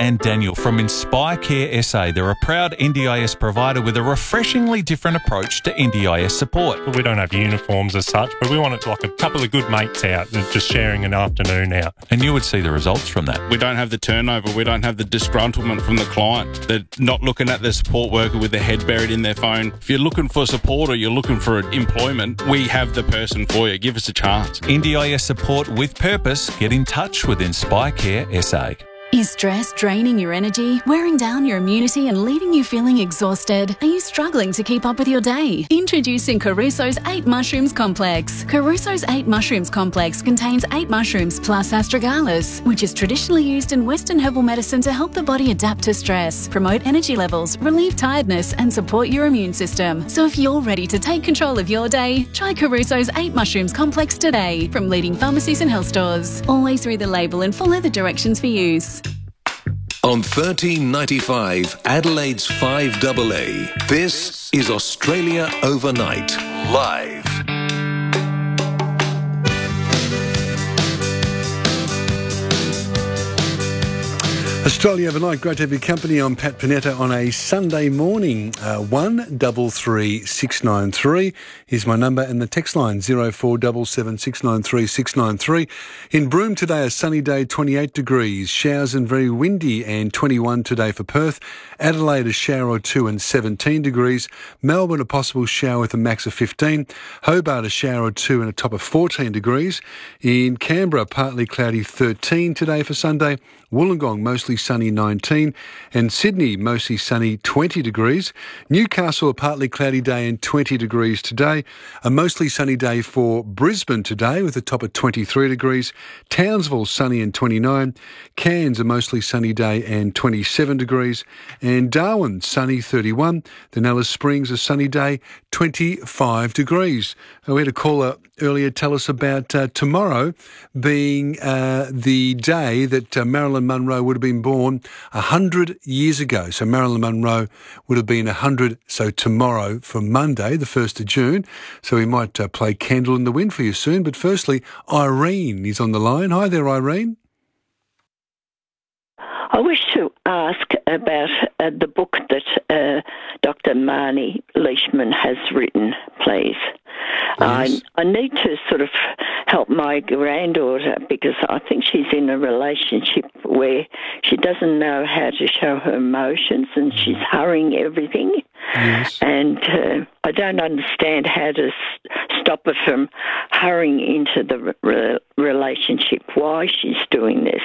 and Daniel from Inspire Care SA. They're a proud NDIS provider with a refreshingly different approach to NDIS support. We don't have uniforms as such, but we want it like a couple of good mates out and just sharing an afternoon out. And you would see the results from that. We don't have the turnover. We don't have the disgruntlement from the client. They're not looking at the support worker with their head buried in their phone. If you're looking for support or you're looking for employment, we have the person for you. Give us a chance. NDIS support with purpose. Get in touch with Inspire Care SA. Is stress draining your energy, wearing down your immunity and leaving you feeling exhausted? Are you struggling to keep up with your day? Introducing Caruso's 8 Mushrooms Complex. Caruso's 8 Mushrooms Complex contains 8 mushrooms plus astragalus, which is traditionally used in Western herbal medicine to help the body adapt to stress, promote energy levels, relieve tiredness and support your immune system. So if you're ready to take control of your day, try Caruso's 8 Mushrooms Complex today from leading pharmacies and health stores. Always read the label and follow the directions for use. On 1395 Adelaide's 5AA, this is Australia Overnight, live. Australia Overnight, great to have your company. I'm Pat Panetta on a Sunday morning. 133693 is my number, and the text line 0477 693 693. In Broome today, a sunny day, 28 degrees, showers and very windy, and 21 today for Perth. Adelaide, a shower or two and 17 degrees. Melbourne, a possible shower with a max of 15. Hobart, a shower or two and a top of 14 degrees. In Canberra, partly cloudy, 13 today for Sunday. Wollongong, mostly sunny, 19, and Sydney, mostly sunny, 20 degrees. Newcastle, a partly cloudy day and 20 degrees today. A mostly sunny day for Brisbane today with a top of 23 degrees. Townsville, sunny and 29. Cairns, a mostly sunny day and 27 degrees. And Darwin, sunny, 31. Then Alice Springs, a sunny day, 25 degrees. We had a caller earlier tell us about tomorrow being the day that Marilyn Monroe would have been born 100 years ago. So Marilyn Monroe would have been 100, so tomorrow for Monday, the 1st of June. So we might play Candle in the Wind for you soon. But firstly, Irene is on the line. Hi there, Irene. I wish to ask about the book that Dr. Marnie Leishman has written, please. Yes. I need to sort of help my granddaughter because I think she's in a relationship where she doesn't know how to show her emotions and she's hurrying everything. Yes. And I don't understand how to stop her from hurrying into the relationship, why she's doing this.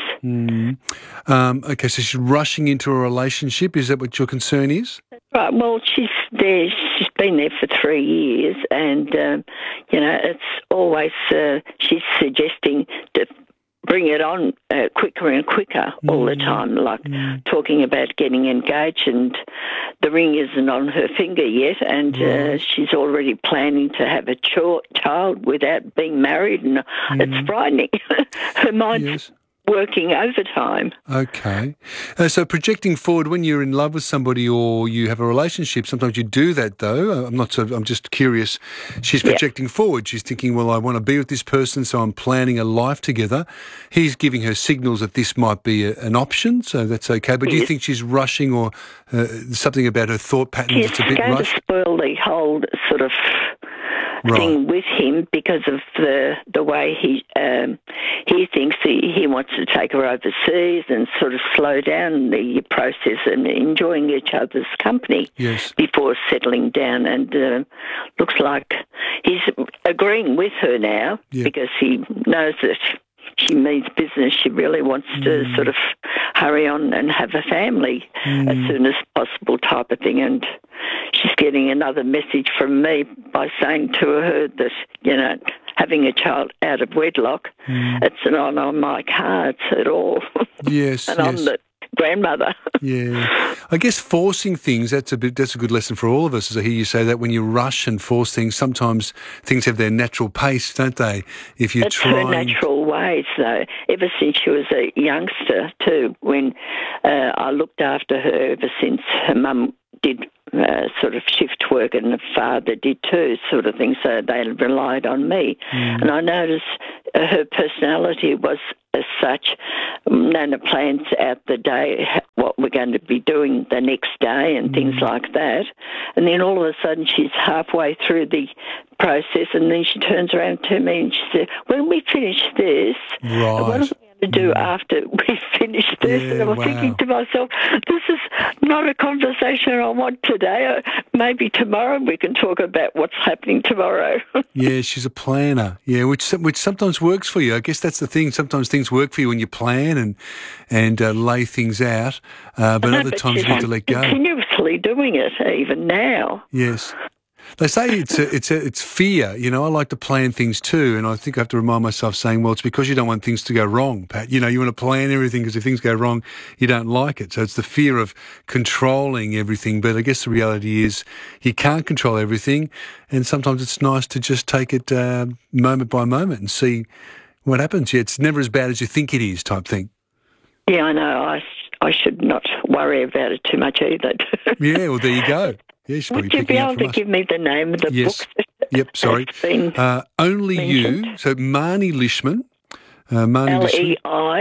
Okay, so she's rushing into a relationship. Is that what your concern is? Right, well, she's there. She's been there for 3 years, and, it's always, she's suggesting to bring it on quicker and quicker all the time, like talking about getting engaged, and the ring isn't on her finger yet, and she's already planning to have a child without being married, and it's frightening. Her mind's working overtime. Okay. So projecting forward, when you're in love with somebody or you have a relationship, sometimes you do that though. I'm just curious. She's projecting forward. She's thinking, well, I want to be with this person, so I'm planning a life together. He's giving her signals that this might be an option, so that's okay. But do you think she's rushing or something about her thought patterns that's a bit rushed? It's going to spoil the whole sort of thing with him because of the way he thinks he wants to take her overseas and sort of slow down the process and enjoying each other's company before settling down. And looks like he's agreeing with her now because he knows that she means business. She really wants to sort of hurry on and have a family as soon as possible type of thing. And she's getting another message from me by saying to her that, having a child out of wedlock, it's not on my cards at all. Yes, and I'm the grandmother. Yeah. I guess forcing things, that's a good lesson for all of us, as I hear you say that when you rush and force things, sometimes things have their natural pace, don't they? If you try. Her natural ways, though. Ever since she was a youngster, too, when I looked after her ever since her mum did sort of shift work and the father did too, sort of thing, so they relied on me. And I noticed her personality was as such. Nana plans out the day, what we're going to be doing the next day and things like that. And then all of a sudden she's halfway through the process and then she turns around to me and she said, when we finish this, what are we going to do after we finish this? Yeah, and I was thinking to myself, this is not a conversation I want today. Maybe tomorrow we can talk about what's happening tomorrow. Yeah, she's a planner. Yeah, which sometimes works for you. I guess that's the thing. Sometimes things work for you when you plan and lay things out, but other times you have to let go. Continuously doing it, even now. Yes. They say it's fear. You know, I like to plan things too, and I think I have to remind myself saying, well, it's because you don't want things to go wrong, Pat. You know, you want to plan everything because if things go wrong, you don't like it. So it's the fear of controlling everything. But I guess the reality is you can't control everything, and sometimes it's nice to just take it moment by moment and see what happens. Yeah, it's never as bad as you think it is, type thing. Yeah, I know. I should not worry about it too much either. Yeah, well, there you go. Yeah, would you be able to give me the name of the book? Yep, sorry. Only mentioned. You. So Marnie Lishman. Leit.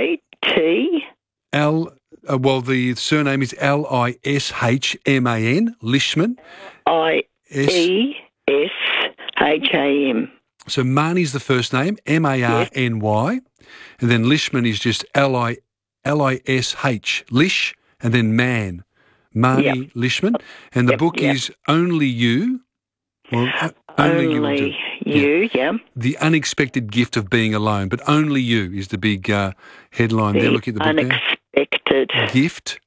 Well, the surname is Lishman. Lishman. Iesham. So Marnie's the first name, Marny, and then Lishman is just Lish, Lish, and then man. Marnie Lishman, and the book is Only You. Well, Only You, The Unexpected Gift of Being Alone, but Only You is the big headline there. Look at the book Unexpected Gift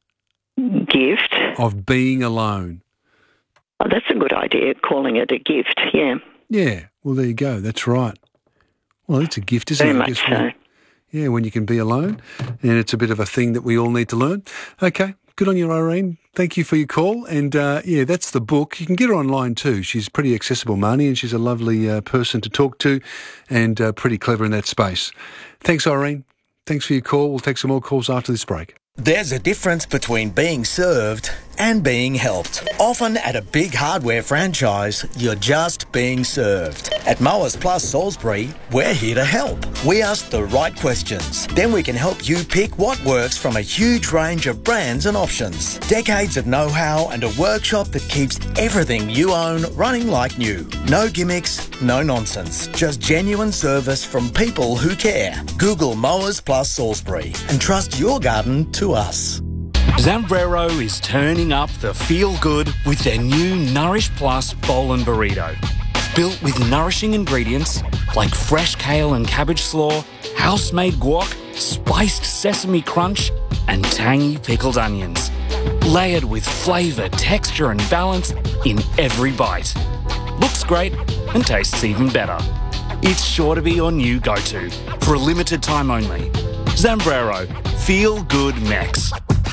of Being Alone. Oh, that's a good idea, calling it a gift, yeah. Yeah, well, there you go. That's right. Well, it's a gift, isn't it? Very much so. Yeah, when you can be alone, and it's a bit of a thing that we all need to learn. Okay. Good on you, Irene. Thank you for your call. And, that's the book. You can get her online too. She's pretty accessible, Marnie, and she's a lovely person to talk to and pretty clever in that space. Thanks, Irene. Thanks for your call. We'll take some more calls after this break. There's a difference between being served and being helped. Often at a big hardware franchise, you're just being served. At Mowers Plus Salisbury, we're here to help. We ask the right questions. Then we can help you pick what works from a huge range of brands and options. Decades of know-how and a workshop that keeps everything you own running like new. No gimmicks, no nonsense. Just genuine service from people who care. Google Mowers Plus Salisbury and trust your garden to us. Zambrero is turning up the feel-good with their new Nourish Plus Bowl and Burrito. Built with nourishing ingredients like fresh kale and cabbage slaw, house-made guac, spiced sesame crunch, and tangy pickled onions. Layered with flavour, texture and balance in every bite. Looks great and tastes even better. It's sure to be your new go-to for a limited time only. Zambrero, Feel Good Mex.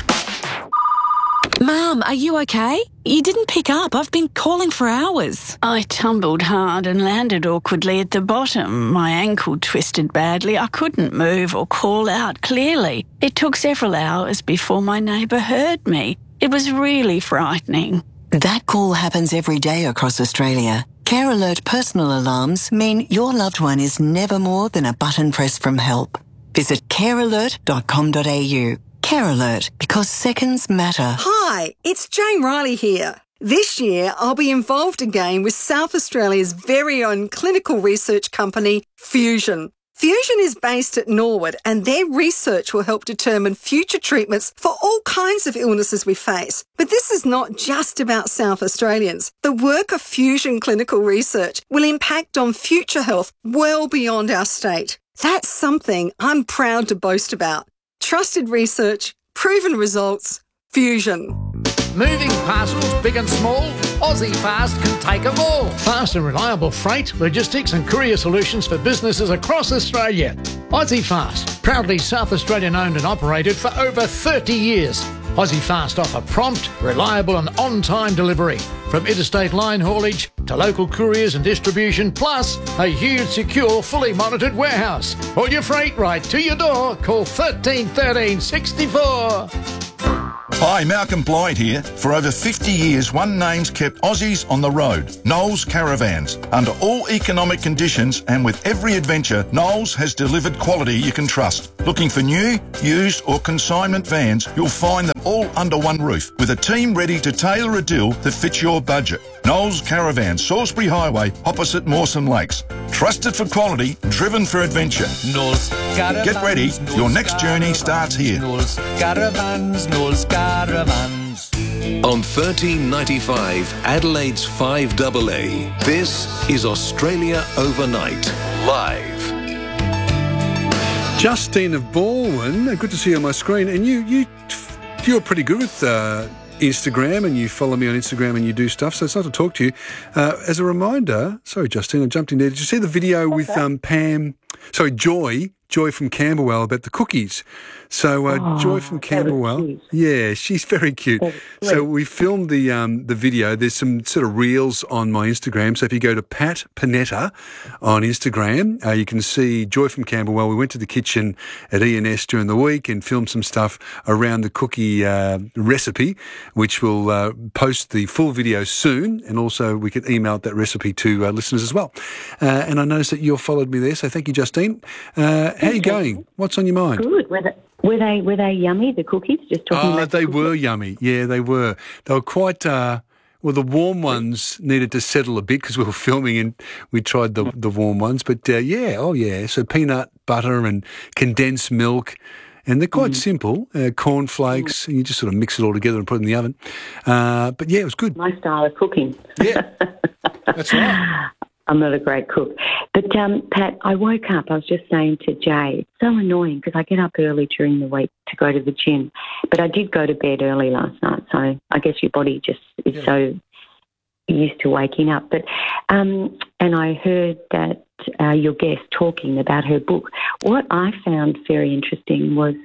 Mum, are you okay? You didn't pick up. I've been calling for hours. I tumbled hard and landed awkwardly at the bottom. My ankle twisted badly. I couldn't move or call out clearly. It took several hours before my neighbour heard me. It was really frightening. That call happens every day across Australia. Care Alert personal alarms mean your loved one is never more than a button press from help. Visit carealert.com.au. Care Alert, because seconds matter. Hi, it's Jane Riley here. This year, I'll be involved again with South Australia's very own clinical research company, Fusion. Fusion is based at Norwood, and their research will help determine future treatments for all kinds of illnesses we face. But this is not just about South Australians. The work of Fusion Clinical Research will impact on future health well beyond our state. That's something I'm proud to boast about. Trusted research, proven results, Fusion. Moving parcels big and small, Aussie Fast can take them all. Fast and reliable freight, logistics and courier solutions for businesses across Australia. Aussie Fast, proudly South Australian owned and operated for over 30 years. Aussie Fast offer prompt, reliable and on-time delivery. From interstate line haulage to local couriers and distribution, plus a huge, secure, fully monitored warehouse. All your freight right to your door. Call 13 13 64. Hi, Malcolm Blyde here. For over 50 years, one name's kept Aussies on the road, Knowles Caravans. Under all economic conditions and with every adventure, Knowles has delivered quality you can trust. Looking for new, used or consignment vans, you'll find them all under one roof, with a team ready to tailor a deal that fits your budget. Knowles Caravan, Salisbury Highway, opposite Mawson Lakes. Trusted for quality, driven for adventure. Knowles Caravans. Get ready, your next journey starts here. Knowles Caravans, Knowles Caravans. On 1395 Adelaide's 5AA, this is Australia Overnight, live. Justine of Baldwin, good to see you on my screen. And you're pretty good with Instagram, and you follow me on Instagram and you do stuff, so it's nice to talk to you. As a reminder, sorry Justine, I jumped in there. Did you see the video with Joy from Camberwell about the cookies? So Joy from Camberwell, yeah, she's very cute. So we filmed the video. There's some sort of reels on my Instagram. So if you go to Pat Panetta on Instagram, you can see Joy from Camberwell. We went to the kitchen at E&S during the week and filmed some stuff around the cookie recipe, which we'll post the full video soon. And also we can email that recipe to listeners as well. And I noticed that you followed me there, so thank you, Justine. How are you going? What's on your mind? Good. Were they yummy, the cookies? Just talking about they were yummy. Yeah, they were. They were quite... well, the warm ones needed to settle a bit because we were filming and we tried the warm ones. But, so peanut butter and condensed milk. And they're quite simple, cornflakes, and you just sort of mix it all together and put it in the oven. But, yeah, it was good. My style of cooking. Yeah, that's right. I'm not a great cook. But, Pat, I woke up, I was just saying to Jay, it's so annoying because I get up early during the week to go to the gym. But I did go to bed early last night, so I guess your body just is so used to waking up. But and I heard that your guest talking about her book. What I found very interesting was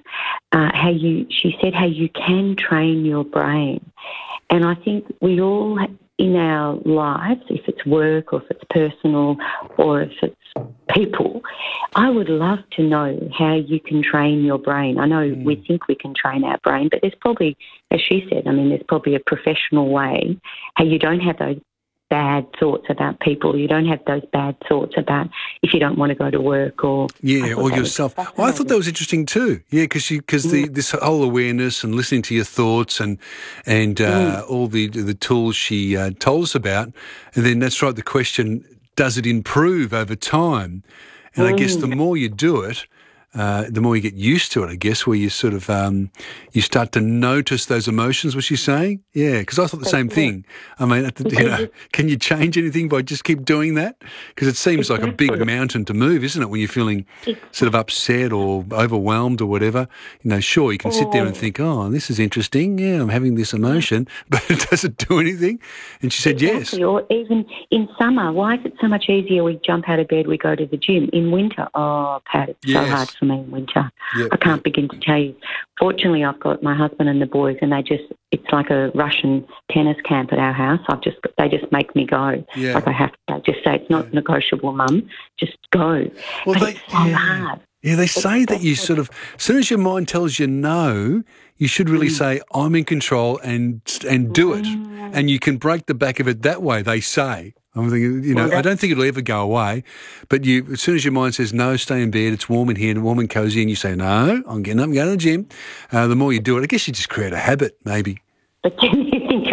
she said how you can train your brain. And I think we all... in our lives, if it's work or if it's personal or if it's people, I would love to know how you can train your brain. I know we think we can train our brain, but there's probably, as she said, there's probably a professional way how you don't have those bad thoughts about people. You don't have those bad thoughts about if you don't want to go to work or... Yeah, or yourself. Well, I thought that was interesting too. Yeah, because this whole awareness and listening to your thoughts and all the tools she told us about. And then that's right, the question, does it improve over time? And I guess the more you do it, the more you get used to it, I guess, where you sort of, you start to notice those emotions, was she saying? Yeah, because I thought the same thing. Can you change anything by just keep doing that? Because it seems like a big mountain to move, isn't it, when you're feeling sort of upset or overwhelmed or whatever? Sure, you can sit there and think, oh, this is interesting. Yeah, I'm having this emotion, but it doesn't do anything. And she said yes. Or even in summer, why is it so much easier we jump out of bed, we go to the gym? In winter, Pat, it's so hard for me in winter. Yep. I can't begin to tell you. Fortunately, I've got my husband and the boys, and it's like a Russian tennis camp at our house. They just make me go. Yeah. Like I have to just say, it's not negotiable, Mum. Just go. Well, it's so hard. Yeah, they say that you sort of, as soon as your mind tells you no, you should really say, I'm in control and do it. And you can break the back of it that way, they say. I'm thinking, I don't think it'll ever go away, but as soon as your mind says, no, stay in bed, it's warm in here, warm and cosy, and you say, no, I'm getting up and going to the gym, the more you do it, I guess you just create a habit, maybe. But then you think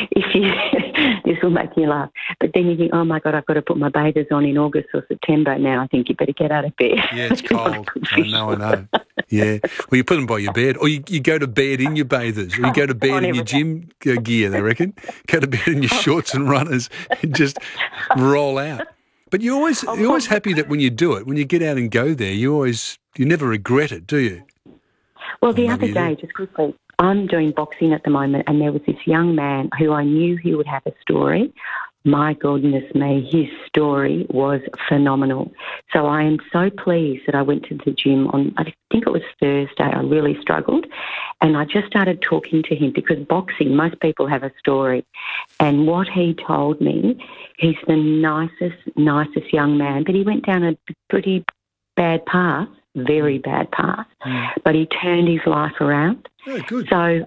this will make you laugh, but then you think, oh my God, I've got to put my bathers on in August or September now. I think you better get out of bed. Yeah, it's cold. I know. Yeah. Well, you put them by your bed, or you go to bed in your bathers, or you go to bed in your gym gear, they reckon. Go to bed in your shorts and runners and just roll out. But you're always happy that when you do it, when you get out and go there, you never regret it, do you? Well, the other day, just quickly, I'm doing boxing at the moment, and there was this young man who I knew he would have a story. My goodness me, his story was phenomenal. So I am so pleased that I went to the gym on, I think it was Thursday. I really struggled. And I just started talking to him because boxing, most people have a story. And what he told me, he's the nicest young man, but he went down a pretty bad path, very bad path. But he turned his life around. Oh, good. So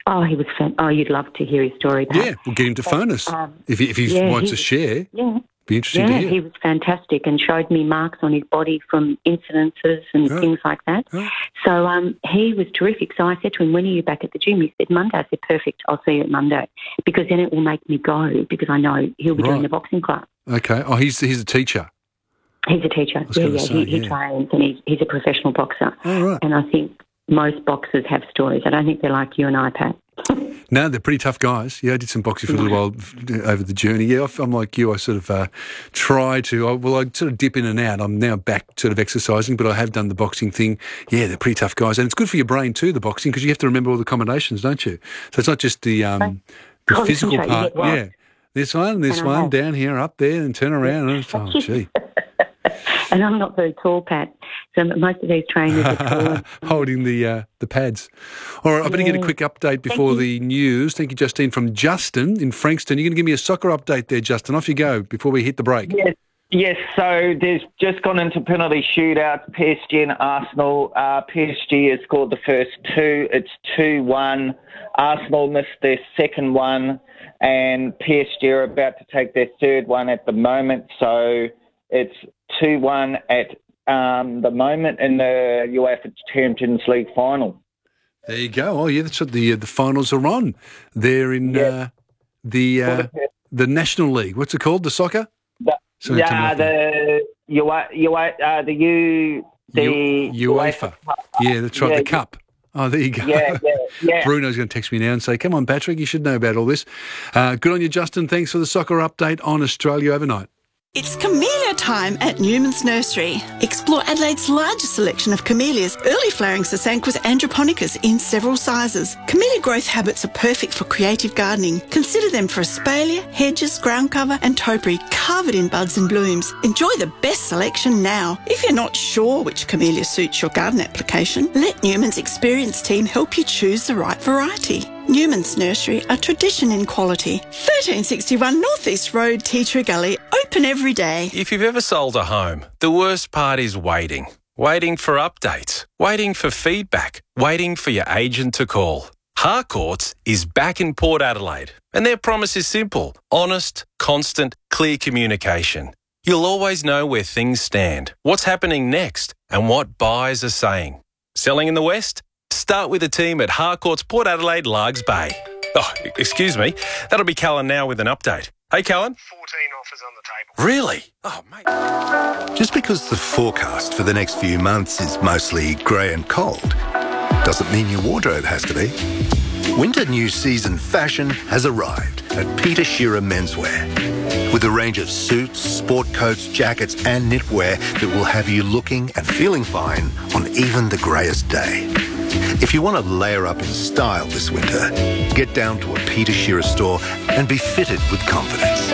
Oh, he was you'd love to hear his story, Pat. Yeah, we'll get him to phone us if he wants to share. Yeah. Be interesting to hear. He was fantastic and showed me marks on his body from incidences and things like that. Oh. So he was terrific. So I said to him, when are you back at the gym? He said, Monday. I said, perfect, I'll see you at Monday. Because then it will make me go because I know he'll be doing the boxing class. Okay. Oh, he's a teacher. He's a teacher. He trains and he's a professional boxer. Oh, right. And I think most boxers have stories. I don't think they're like you and I, Pat. No, they're pretty tough guys. Yeah, I did some boxing for a little while over the journey. Yeah, I'm like you. I sort of try to, I sort of dip in and out. I'm now back sort of exercising, but I have done the boxing thing. Yeah, they're pretty tough guys. And it's good for your brain too, the boxing, because you have to remember all the combinations, don't you? So it's not just the physical part. Yeah. This one, down here, up there, and turn around. Oh, gee. And I'm not very tall, Pat. So most of these trainers are tall. Holding the pads. All right, I better get a quick update before the news. Thank you, Justine. From Justin in Frankston. You're going to give me a soccer update there, Justin. Off you go before we hit the break. Yes, so there's just gone into penalty shootouts, PSG and Arsenal. PSG has scored the first two. It's 2-1. Arsenal missed their second one, and PSG are about to take their third one at the moment. So it's 2-1 at the moment in the UEFA Champions League final. There you go. Oh, yeah, that's what the finals are on. They're in the National League. What's it called? The soccer? The UEFA. Yeah, that's right. The cup. Oh, there you go. Yeah. Bruno's going to text me now and say, "Come on, Patrick, you should know about all this." Good on you, Justin. Thanks for the soccer update on Australia Overnight. It's camellia time at Newman's Nursery. Explore Adelaide's largest selection of camellias, early flowering Sasanquas androponicas in several sizes. Camellia growth habits are perfect for creative gardening. Consider them for espalier, hedges, ground cover and topiary covered in buds and blooms. Enjoy the best selection now. If you're not sure which camellia suits your garden application, let Newman's experienced team help you choose the right variety. Newman's Nursery, a tradition in quality. 1361 North East Road, Tea Tree Gully, open every day. If you've ever sold a home, the worst part is waiting. Waiting for updates, waiting for feedback, waiting for your agent to call. Harcourts is back in Port Adelaide, and their promise is simple: honest, constant, clear communication. You'll always know where things stand, what's happening next, and what buyers are saying. Selling in the West? Start with the team at Harcourts Port Adelaide, Largs Bay. Oh, excuse me. That'll be Callan now with an update. Hey, Callan. 14 offers on the table. Really? Oh, mate. Just because the forecast for the next few months is mostly grey and cold doesn't mean your wardrobe has to be. Winter new season fashion has arrived at Peter Shearer Menswear. With a range of suits, sport coats, jackets and knitwear that will have you looking and feeling fine on even the greyest day. If you want to layer up in style this winter, get down to a Peter Shearer store and be fitted with confidence.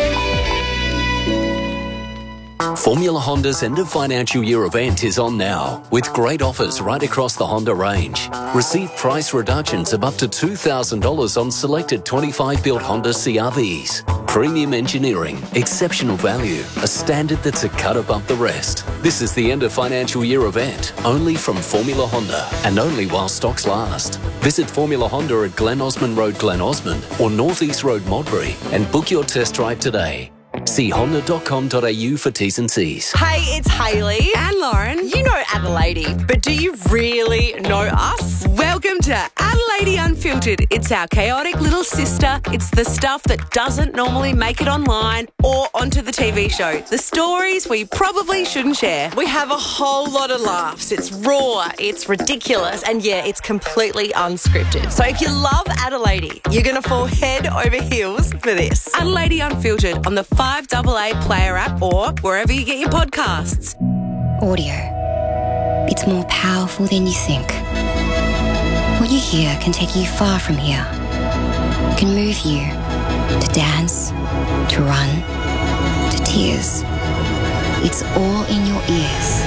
Formula Honda's end of financial year event is on now, with great offers right across the Honda range. Receive price reductions of up to $2,000 on selected 25-built Honda CR-Vs. Premium engineering, exceptional value, a standard that's a cut above the rest. This is the end of financial year event, only from Formula Honda, and only while stocks last. Visit Formula Honda at Glen Osmond Road, Glen Osmond, or North East Road, Modbury, and book your test drive today. See honda.com.au for T's and C's. Hey, it's Hayley and Lauren. You know Adelaide, but do you really know us? Welcome to Adelaide Unfiltered. It's our chaotic little sister. It's the stuff that doesn't normally make it online or onto the TV show. The stories we probably shouldn't share. We have a whole lot of laughs. It's raw, it's ridiculous, and yeah, it's completely unscripted. So if you love Adelaide, you're going to fall head over heels for this. Adelaide Unfiltered on the 5AA Player app or wherever you get your podcasts. Audio. It's more powerful than you think. What you hear can take you far from here. It can move you to dance, to run, to tears. It's all in your ears.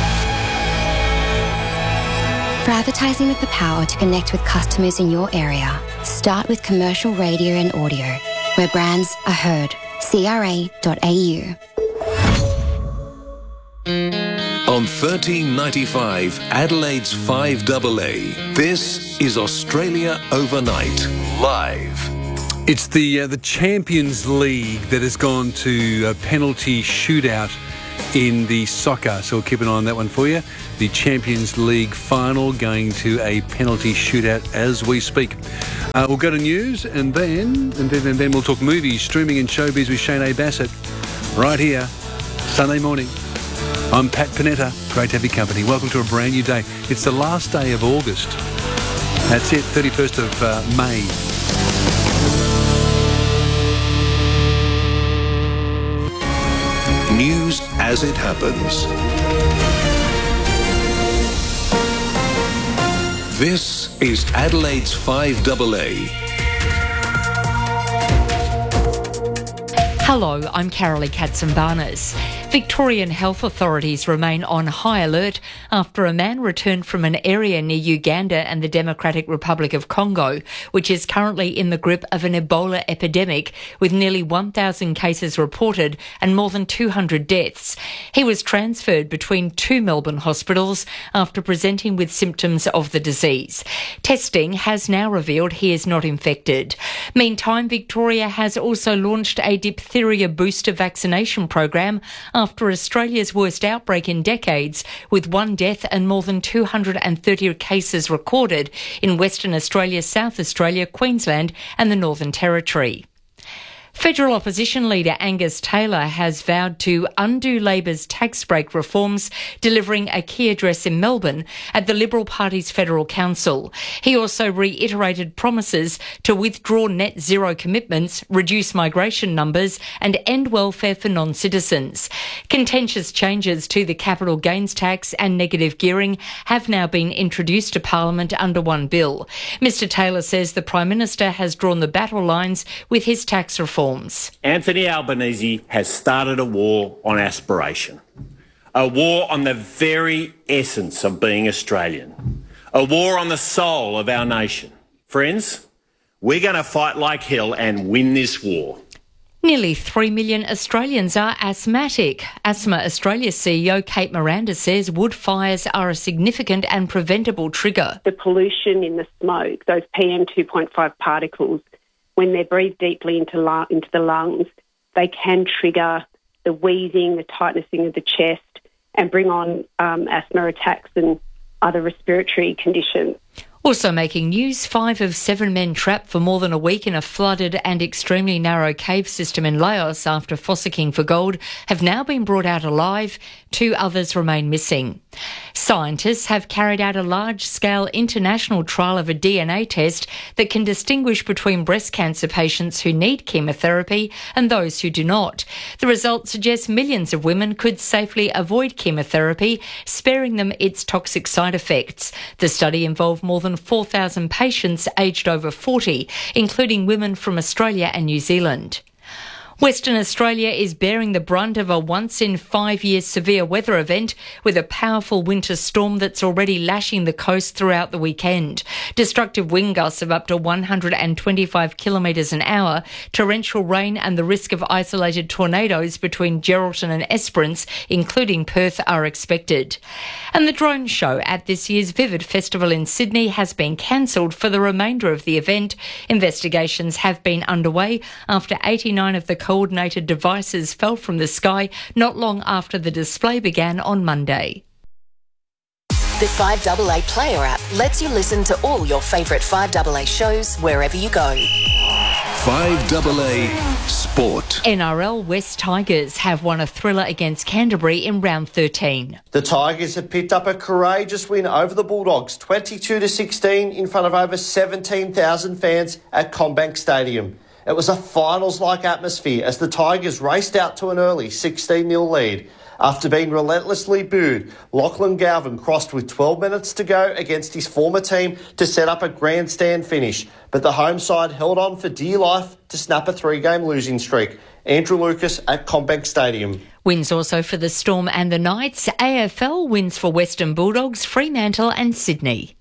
For advertising with the power to connect with customers in your area, start with commercial radio and audio, where brands are heard. CRA.au. On 1395 Adelaide's 5AA, this is Australia Overnight, live. It's the Champions League that has gone to a penalty shootout in the soccer, so we'll keep an eye on that one for you. The Champions League final going to a penalty shootout as we speak. We'll go to news and then we'll talk movies, streaming and showbiz with Shane A. Bassett right here, Sunday morning. I'm Pat Panetta. Great to have your company. Welcome to a brand new day. It's the last day of August. That's it, 31st of May. News as it happens. This is Adelaide's 5AA. Hello, I'm Carolee Katsimbarnas. Victorian health authorities remain on high alert after a man returned from an area near Uganda and the Democratic Republic of Congo, which is currently in the grip of an Ebola epidemic, with nearly 1,000 cases reported and more than 200 deaths. He was transferred between two Melbourne hospitals after presenting with symptoms of the disease. Testing has now revealed he is not infected. Meantime, Victoria has also launched a diphtheria booster vaccination program after Australia's worst outbreak in decades, with one death and more than 230 cases recorded in Western Australia, South Australia, Queensland and the Northern Territory. Federal opposition leader Angus Taylor has vowed to undo Labor's tax break reforms, delivering a key address in Melbourne at the Liberal Party's Federal Council. He also reiterated promises to withdraw net zero commitments, reduce migration numbers and end welfare for non-citizens. Contentious changes to the capital gains tax and negative gearing have now been introduced to Parliament under one bill. Mr Taylor says the Prime Minister has drawn the battle lines with his tax reform. Anthony Albanese has started a war on aspiration, a war on the very essence of being Australian, a war on the soul of our nation. Friends, we're going to fight like hell and win this war. Nearly 3 million Australians are asthmatic. Asthma Australia CEO Kate Miranda says wood fires are a significant and preventable trigger. The pollution in the smoke, those PM 2.5 particles, when they're breathed deeply into the lungs, they can trigger the wheezing, the tightening of the chest, and bring on asthma attacks and other respiratory conditions. Also making news, 5 of 7 men trapped for more than a week in a flooded and extremely narrow cave system in Laos after fossicking for gold have now been brought out alive. 2 others remain missing. Scientists have carried out a large-scale international trial of a DNA test that can distinguish between breast cancer patients who need chemotherapy and those who do not. The results suggest millions of women could safely avoid chemotherapy, sparing them its toxic side effects. The study involved more than 4,000 patients aged over 40, including women from Australia and New Zealand. Western Australia is bearing the brunt of a once-in-5-year severe weather event with a powerful winter storm that's already lashing the coast throughout the weekend. Destructive wind gusts of up to 125 kilometres an hour, torrential rain and the risk of isolated tornadoes between Geraldton and Esperance, including Perth, are expected. And the drone show at this year's Vivid Festival in Sydney has been cancelled for the remainder of the event. Investigations have been underway after 89 of the coordinated devices fell from the sky not long after the display began on Monday. The 5AA Player app lets you listen to all your favourite 5AA shows wherever you go. 5AA Sport. NRL West Tigers have won a thriller against Canterbury in round 13. The Tigers have picked up a courageous win over the Bulldogs, 22-16 in front of over 17,000 fans at CommBank Stadium. It was a finals-like atmosphere as the Tigers raced out to an early 16-0 lead. After being relentlessly booed, Lachlan Galvin crossed with 12 minutes to go against his former team to set up a grandstand finish, but the home side held on for dear life to snap a 3-game losing streak. Andrew Lucas at CommBank Stadium. Wins also for the Storm and the Knights. AFL wins for Western Bulldogs, Fremantle and Sydney.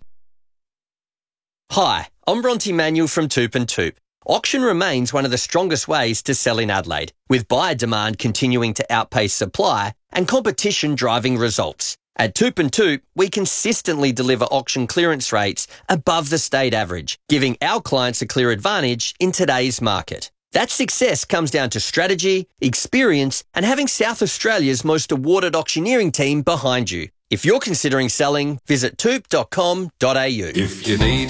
Hi, I'm Bronte Manuel from Toop and Toop. Auction remains one of the strongest ways to sell in Adelaide, with buyer demand continuing to outpace supply and competition driving results. At Toop and Toop, we consistently deliver auction clearance rates above the state average, giving our clients a clear advantage in today's market. That success comes down to strategy, experience, and having South Australia's most awarded auctioneering team behind you. If you're considering selling, visit toop.com.au. If you need